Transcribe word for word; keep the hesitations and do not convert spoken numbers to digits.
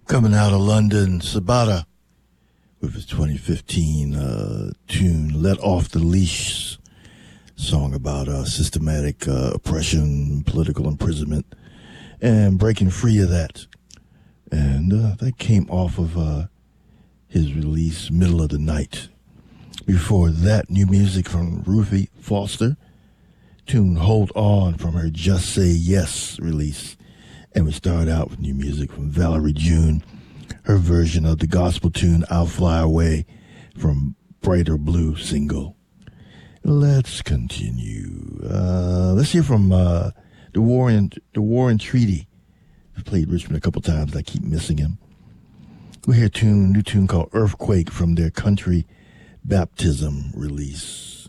Coming out of London, Sabata with his twenty fifteen uh, tune Let Off the Leash, song about uh, systematic uh, oppression, political imprisonment, and breaking free of that. And uh, that came off of uh, his release, Middle of the Night. Before that, new music from Ruthie Foster, tune Hold On from her Just Say Yes release. And we start out with new music from Valerie June, her version of the gospel tune I'll Fly Away from Brighter Blue single. Let's continue. Uh, let's hear from uh, the Warren the Warren Treaty. I've played Richmond a couple times. I keep missing him. We'll hear a tune, new tune called Earthquake from their Country Baptism release.